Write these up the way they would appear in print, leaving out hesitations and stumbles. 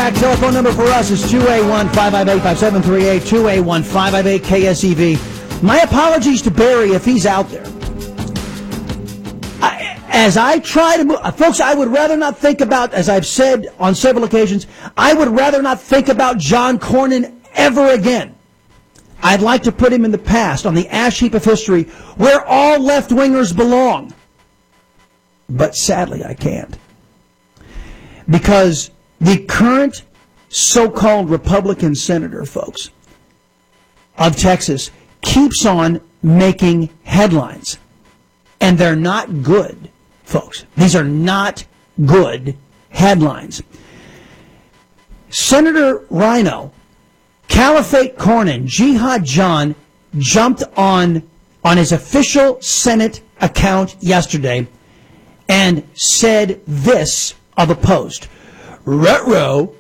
back. Telephone number for us is 281-558-5738, 281-558-KSEV. My apologies to Barry if he's out there. As I try to move, folks, I would rather not think about, as I've said on several occasions, I would rather not think about John Cornyn ever again. I'd like to put him in the past, on the ash heap of history, where all left-wingers belong. But sadly, I can't. Because the current so-called Republican senator, folks, of Texas, keeps on making headlines. And they're not good, folks. These are not good headlines. Senator Rhino, Caliphate Cornyn, Jihad John, jumped on his official Senate account yesterday and said this of a post. Ruh-roh.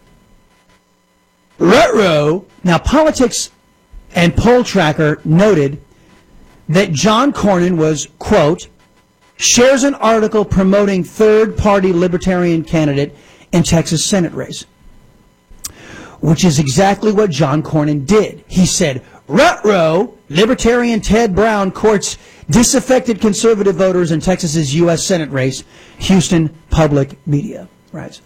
Now, Politics and Poll Tracker noted that John Cornyn was, quote, shares an article promoting third-party Libertarian candidate in Texas Senate race, which is exactly what John Cornyn did. He said, ruh-roh, Libertarian Ted Brown courts disaffected conservative voters in Texas's U.S. Senate race, Houston Public Media writes.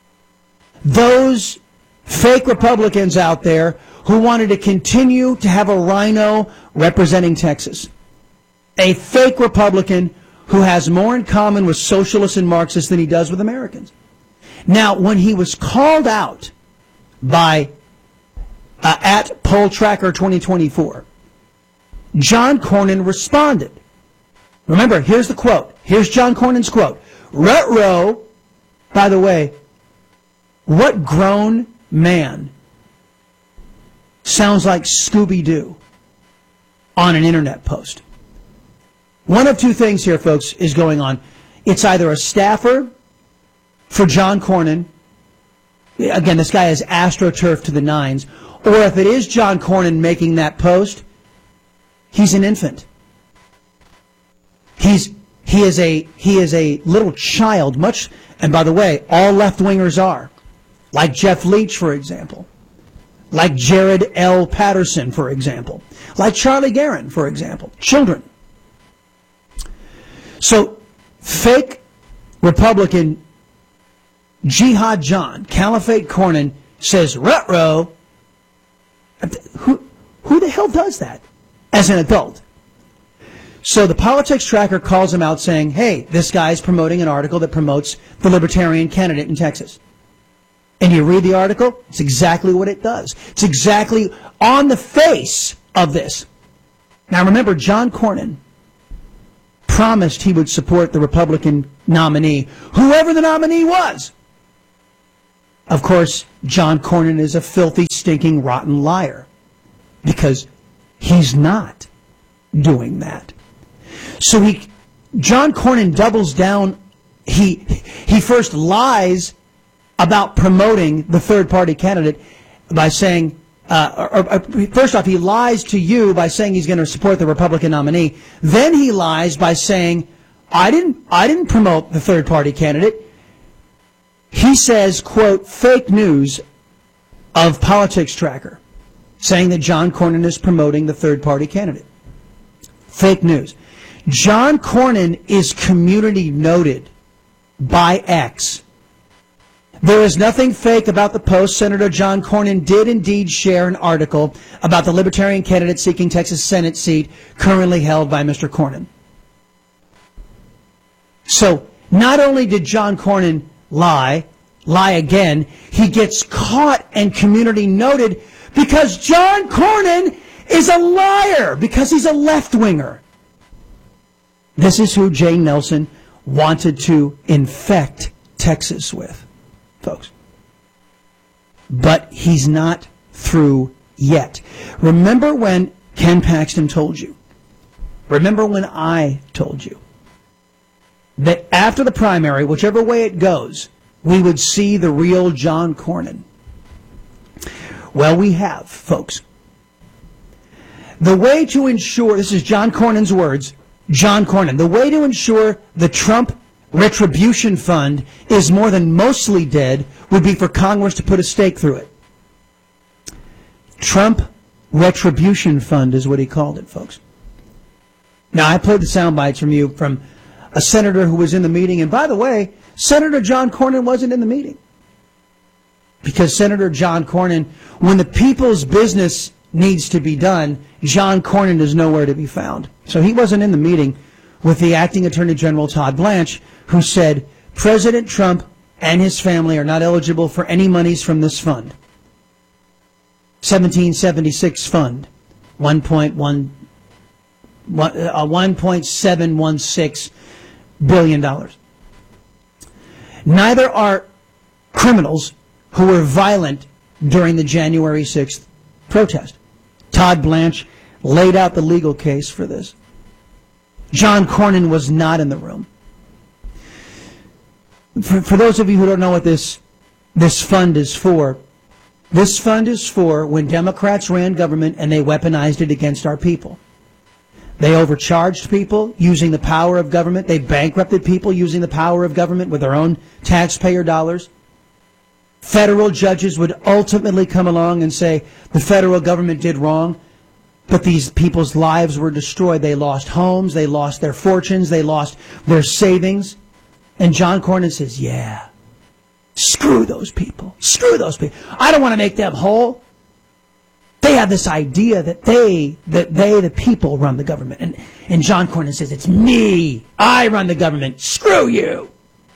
Those fake Republicans out there who wanted to continue to have a rhino representing Texas. A fake Republican who has more in common with socialists and Marxists than he does with Americans. Now, when he was called out by at Poll Tracker 2024, John Cornyn responded. Remember, here's the quote. Here's John Cornyn's quote. Ruh-roh, by the way, what grown man sounds like Scooby-Doo on an internet post? One of two things here, folks, is going on. It's either a staffer for John Cornyn. Again, this guy is AstroTurf to the nines. Or if it is John Cornyn making that post, he's an infant. He is a little child, much, and by the way, all left-wingers are. Like Jeff Leach, for example. Like Jared L. Patterson, for example. Like Charlie Geren, for example. Children. So, fake Republican Jihad John, Caliphate Cornyn, says, ruh-roh. Who the hell does that as an adult? So the Politics Tracker calls him out saying, hey, this guy is promoting an article that promotes the Libertarian candidate in Texas. And you read the article, it's exactly what it does. It's exactly on the face of this. Now remember, John Cornyn promised he would support the Republican nominee, whoever the nominee was. Of course, John Cornyn is a filthy, stinking, rotten liar because he's not doing that. So John Cornyn doubles down. He first lies about promoting the third-party candidate by saying, first off, he lies to you by saying he's going to support the Republican nominee. Then he lies by saying, I didn't promote the third-party candidate. He says, quote, fake news of Politics Tracker, saying that John Cornyn is promoting the third-party candidate. Fake news. John Cornyn is community noted by X. There is nothing fake about the post. Senator John Cornyn did indeed share an article about the Libertarian candidate seeking Texas Senate seat currently held by Mr. Cornyn. So, not only did John Cornyn lie again, he gets caught and community noted because John Cornyn is a liar, because he's a left-winger. This is who Jay Nelson wanted to infect Texas with, folks. But he's not through yet. Remember when Ken Paxton told you, remember when I told you, that after the primary, whichever way it goes, we would see the real John Cornyn. Well, we have, folks. The way to ensure, this is John Cornyn's words, John Cornyn, the way to ensure the Trump retribution fund is more than mostly dead would be for Congress to put a stake through it. Trump retribution fund is what he called it, folks. Now, I played the sound bites from you from a senator who was in the meeting. And by the way, Senator John Cornyn wasn't in the meeting. Because Senator John Cornyn, when the people's business needs to be done, John Cornyn is nowhere to be found. So he wasn't in the meeting with the acting Attorney General Todd Blanche, who said President Trump and his family are not eligible for any monies from this fund. 1776 fund, $1.716 billion. Neither are criminals who were violent during the January 6th protest. Todd Blanche laid out the legal case for this. John Cornyn was not in the room. For those of you who don't know what this fund is for, this fund is for when Democrats ran government and they weaponized it against our people. They overcharged people using the power of government. They bankrupted people using the power of government with their own taxpayer dollars. Federal judges would ultimately come along and say the federal government did wrong, but these people's lives were destroyed. They lost homes, they lost their fortunes, they lost their savings. And John Cornyn says, yeah, screw those people. Screw those people. I don't want to make them whole. They have this idea that they, the people, run the government. And John Cornyn says, it's me. I run the government. Screw you.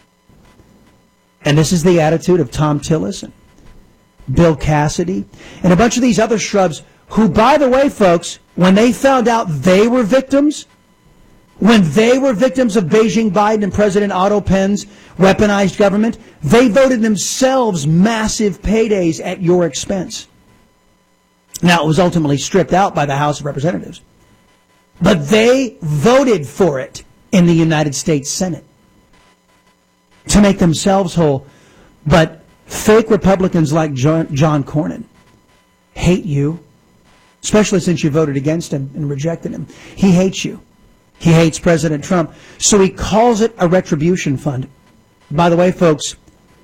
And this is the attitude of Thom Tillis and Bill Cassidy and a bunch of these other shrubs who, by the way, folks, when they found out they were victims, when they were victims of Beijing Biden and President Otto Penn's weaponized government, they voted themselves massive paydays at your expense. Now, it was ultimately stripped out by the House of Representatives. But they voted for it in the United States Senate to make themselves whole. But fake Republicans like John Cornyn hate you, especially since you voted against him and rejected him. He hates you. He hates President Trump. So he calls it a retribution fund. By the way, folks,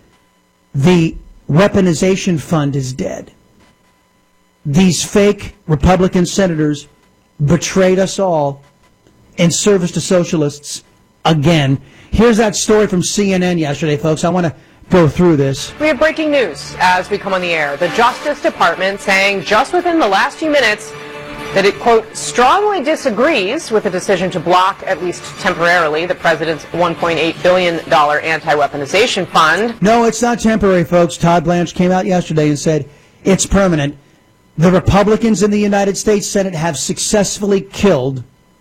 the weaponization fund is dead. These fake Republican senators betrayed us all in service to socialists again. Here's that story from CNN yesterday, folks. I want to go through this. We have breaking news as we come on the air. The Justice Department saying just within the last few minutes that it, quote, strongly disagrees with the decision to block, at least temporarily, the president's $1.8 billion anti-weaponization fund. No, it's not temporary, folks. Todd Blanche came out yesterday and said it's permanent. The Republicans in the United States Senate have successfully killed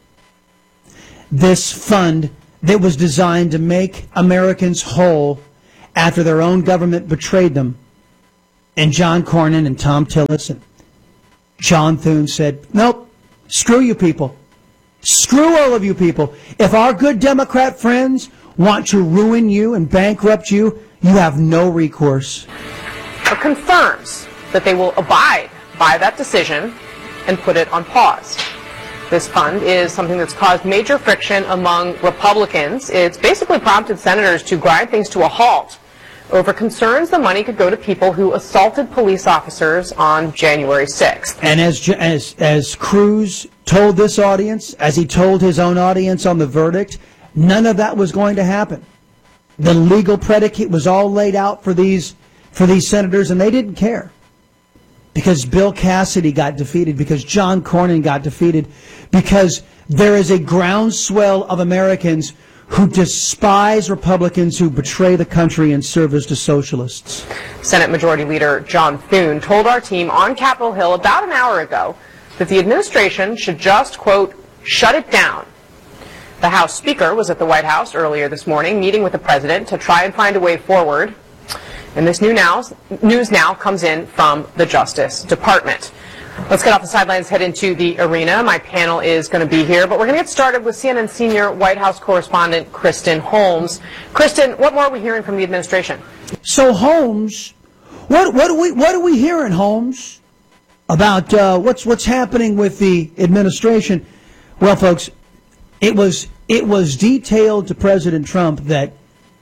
this fund that was designed to make Americans whole after their own government betrayed them. And John Cornyn and Thom Tillis and John Thune said, nope, screw you people. Screw all of you people. If our good Democrat friends want to ruin you and bankrupt you, you have no recourse. It confirms that they will abide by that decision and put it on pause. This fund is something that's caused major friction among Republicans. It's basically prompted senators to grind things to a halt over concerns the money could go to people who assaulted police officers on January 6th. And as Cruz told this audience, as he told his own audience on the verdict, none of that was going to happen. The legal predicate was all laid out for these senators, and they didn't care. Because Bill Cassidy got defeated, because John Cornyn got defeated, because there is a groundswell of Americans who despise Republicans who betray the country in service to socialists. Senate Majority Leader John Thune told our team on Capitol Hill about an hour ago that the administration should just, quote, shut it down. The House Speaker was at the White House earlier this morning meeting with the president to try and find a way forward. And this news now comes in from the Justice Department. Let's get off the sidelines, head into the arena. My panel is going to be here, but we're going to get started with CNN senior White House correspondent Kristen Holmes. Kristen, what more are we hearing from the administration? So Holmes, what are we hearing, Holmes, about what's happening with the administration? Well, folks, it was detailed to President Trump that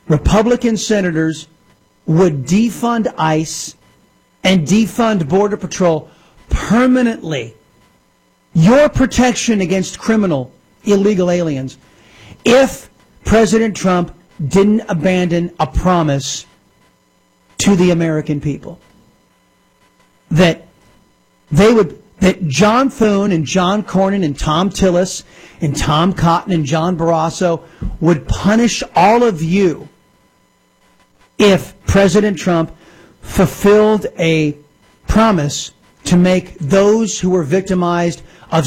Republican senators would defund ICE and defund Border Patrol permanently, your protection against criminal, illegal aliens, if President Trump didn't abandon a promise to the American people that John Thune and John Cornyn and Tom Tillis and Tom Cotton and John Barrasso would punish all of you if President Trump fulfilled a promise to make those who were victims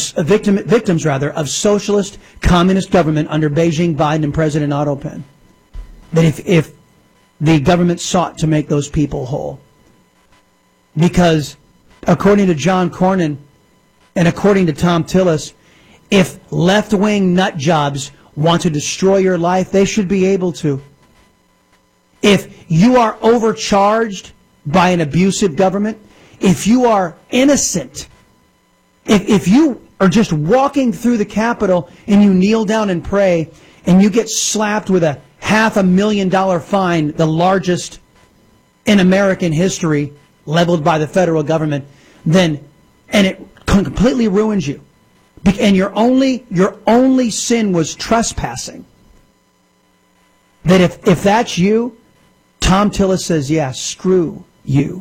of socialist communist government under Beijing, Biden, and President Otto Penn. That if the government sought to make those people whole. Because according to John Cornyn and according to Tom Tillis, if left-wing nut jobs want to destroy your life, they should be able to. If you are overcharged by an abusive government, if you are innocent, if you are just walking through the Capitol and you kneel down and pray and you get slapped with a $500,000 fine, the largest in American history, leveled by the federal government, and it completely ruins you. And your only sin was trespassing. That if that's you, Tom Tillis says, yeah, screw you.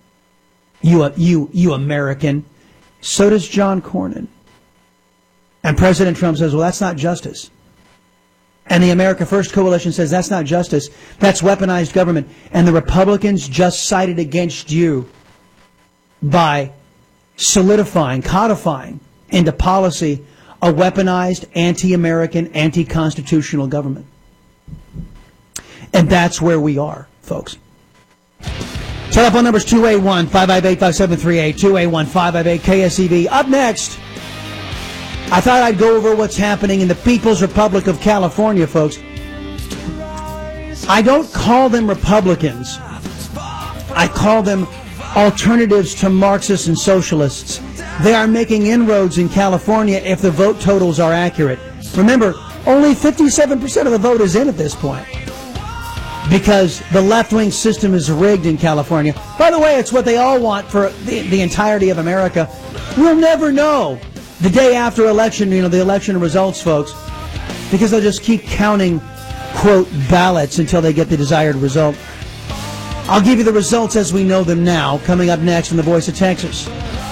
You American. So does John Cornyn. And President Trump says, well, that's not justice. And the America First Coalition says that's not justice. That's weaponized government. And the Republicans just sided against you by solidifying, codifying into policy a weaponized, anti-American, anti-constitutional government. And that's where we are, folks. Telephone number is 281-558-5738, 281-558-KSEV. Up next, I thought I'd go over what's happening in the People's Republic of California, folks. I don't call them Republicans. I call them alternatives to Marxists and socialists. They are making inroads in California if the vote totals are accurate. Remember, only 57% of the vote is in at this point because the left-wing system is rigged in California. By the way, it's what they all want for the entirety of America. We'll never know the day after election, the election results, folks, because they'll just keep counting, quote, ballots until they get the desired result. I'll give you the results as we know them now, coming up next on The Voice of Texas.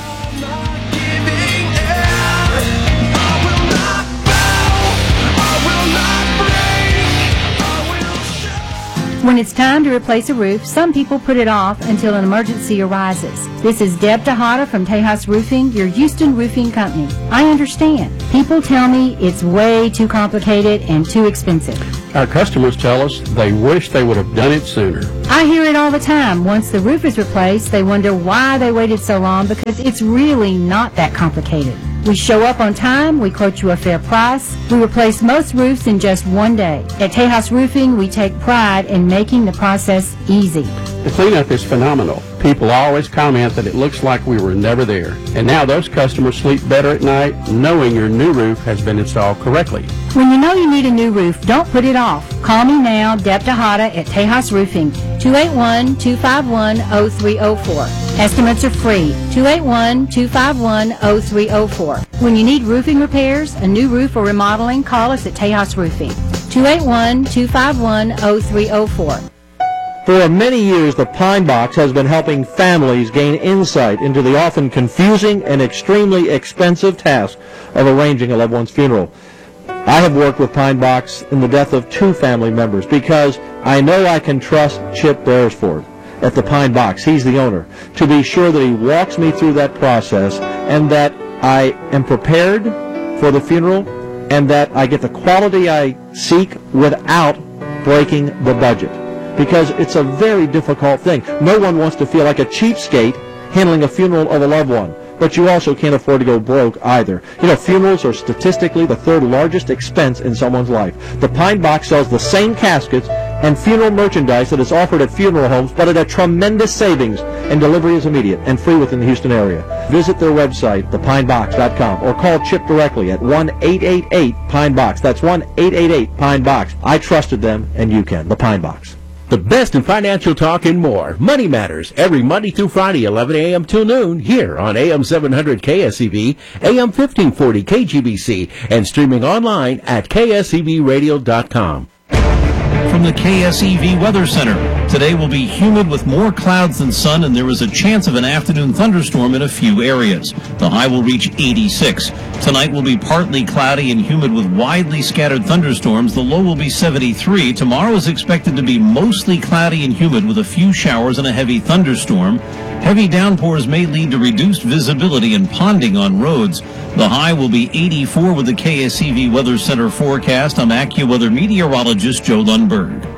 When it's time to replace a roof, some people put it off until an emergency arises. This is Deb Tejada from Tejas Roofing, your Houston roofing company. I understand. People tell me it's way too complicated and too expensive. Our customers tell us they wish they would have done it sooner. I hear it all the time. Once the roof is replaced, they wonder why they waited so long because it's really not that complicated. We show up on time, we quote you a fair price, we replace most roofs in just one day. At Tejas Roofing, we take pride in making the process easy. The cleanup is phenomenal. People always comment that it looks like we were never there. And now those customers sleep better at night knowing your new roof has been installed correctly. When you know you need a new roof, don't put it off. Call me now, Deb Tejada at Tejas Roofing, 281-251-0304. Estimates are free, 281-251-0304. When you need roofing repairs, a new roof or remodeling, call us at Tejas Roofing, 281-251-0304. For many years, the Pine Box has been helping families gain insight into the often confusing and extremely expensive task of arranging a loved one's funeral. I have worked with Pine Box in the death of 2 family members because I know I can trust Chip Beresford at the Pine Box, he's the owner, to be sure that he walks me through that process and that I am prepared for the funeral and that I get the quality I seek without breaking the budget. Because it's a very difficult thing. No one wants to feel like a cheapskate handling a funeral of a loved one. But you also can't afford to go broke either. Funerals are statistically the 3rd largest expense in someone's life. The Pine Box sells the same caskets and funeral merchandise that is offered at funeral homes, but at a tremendous savings, and delivery is immediate and free within the Houston area. Visit their website, thepinebox.com, or call Chip directly at 1-888-PINE-BOX. That's 1-888-PINE-BOX. I trusted them, and you can. The Pine Box. The best in financial talk and more. Money Matters, every Monday through Friday, 11 a.m. till noon, here on AM 700 KSEV, AM 1540 KGBC, and streaming online at ksevradio.com. From the KSEV Weather Center. Today will be humid with more clouds than sun, and there is a chance of an afternoon thunderstorm in a few areas. The high will reach 86. Tonight will be partly cloudy and humid with widely scattered thunderstorms. The low will be 73. Tomorrow is expected to be mostly cloudy and humid with a few showers and a heavy thunderstorm. Heavy downpours may lead to reduced visibility and ponding on roads. The high will be 84 with the KSEV Weather Center forecast. I'm AccuWeather meteorologist Joe Lundberg.